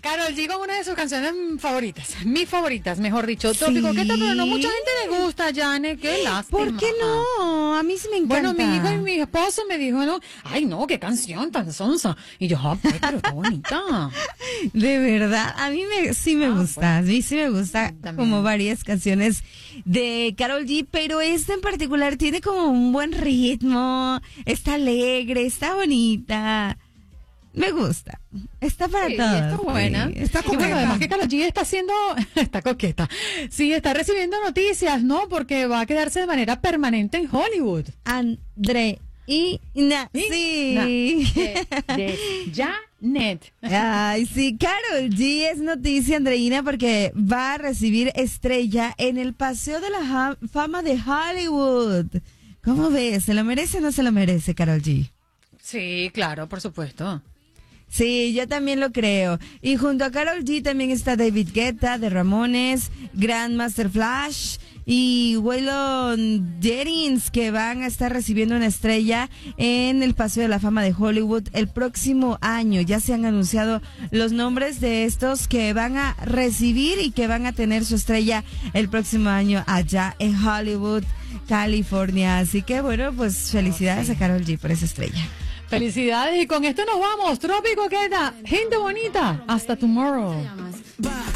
Karol G con una de sus canciones favoritas, mis favoritas, mejor dicho, Trópico Coqueta, pero no mucha gente le gusta, Janet, qué lástima. ¿Por qué no? A mí sí me encanta. Bueno, mi hijo y mi esposo me dijo, no, ay no, qué canción tan sonsa. Y yo, pero está bonita. De verdad, a mí sí me gusta, a mí sí me gusta como varias canciones de Karol G, pero esta en particular tiene como un buen ritmo, está alegre, está bonita. Me gusta. Está para todos. Está buena. Sí, está y bueno, además que Karol G está coqueta. Sí, está recibiendo noticias, ¿no? Porque va a quedarse de manera permanente en Hollywood. Andreina. Sí. De Janet. Ay, sí, Karol G es noticia, Andreina, porque va a recibir estrella en el Paseo de la Fama de Hollywood. ¿Cómo ves? ¿Se lo merece o no se lo merece, Karol G? Sí, claro, por supuesto. Sí, yo también lo creo. Y junto a Karol G también está David Guetta de Ramones, Grandmaster Flash y Waylon Jennings, que van a estar recibiendo una estrella en el Paseo de la Fama de Hollywood el próximo año. Ya se han anunciado los nombres de estos que van a recibir y que van a tener su estrella el próximo año allá en Hollywood, California. Así que bueno, pues felicidades a Karol G por esa estrella. Felicidades y con esto nos vamos. Trópico Coqueta, gente bonita. Hasta tomorrow.